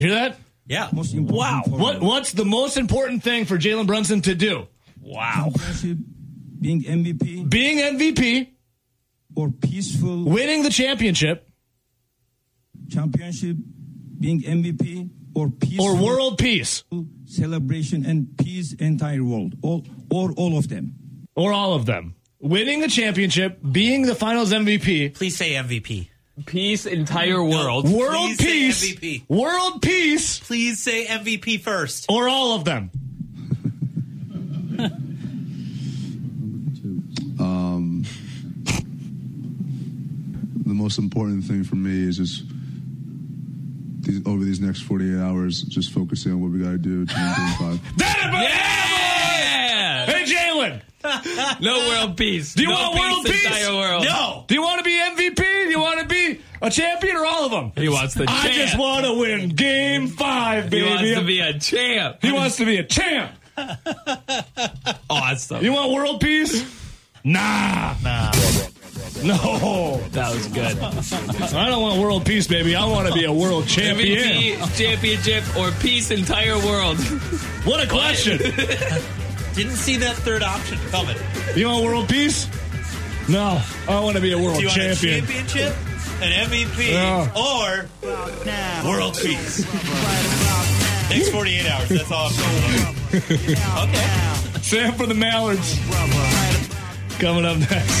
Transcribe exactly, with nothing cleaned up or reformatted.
Hear that? Yeah. Most important Wow. for What What's the most important thing for Jalen Brunson to do? Wow. championship, being M V P, Being M V P, or peaceful winning the championship, championship, being M V P, or peaceful or world peace, celebration and peace entire world, all or all of them. or all of them. Winning the championship, being the finals M V P, Please say M V P. Peace, entire world. world Please say peace, M V P. world peace, Please say M V P first. or all of them. Um, the most important thing for me is just these, over these next forty-eight hours, just focusing on what we got to do to win Game Five. That Yeah! Hey, Jalen, No world peace. Do you no want peace, world peace? entire world. No. do you want to be M V P? Do you want to be a champion, or all of them? He wants the I champ. just want to win Game Five, He baby. wants to be a champ. He wants to be a champ. Awesome. You want world peace? Nah. Nah. No. That was good. I don't want world peace, baby. I want to be a world M champion. V P, championship, or peace, entire world. What a question. Didn't see that third option coming. You want world peace? No. I want to be a world Do you want champion. a championship, an M V P, Yeah. or world peace? Next forty-eight hours. That's all I'm saying. Okay. Sam for the Mallards. Coming up next.